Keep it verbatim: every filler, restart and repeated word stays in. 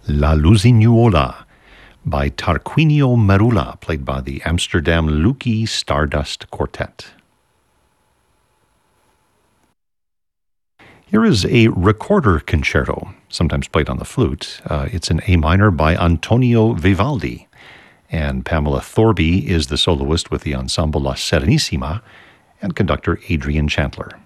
La Lusignuola by Tarquinio Merula, played by the Amsterdam Lukie Stardust Quartet. Here is a recorder concerto, sometimes played on the flute. Uh, it's in A minor by Antonio Vivaldi, and Pamela Thorby is the soloist with the ensemble La Serenissima, and conductor Adrian Chandler.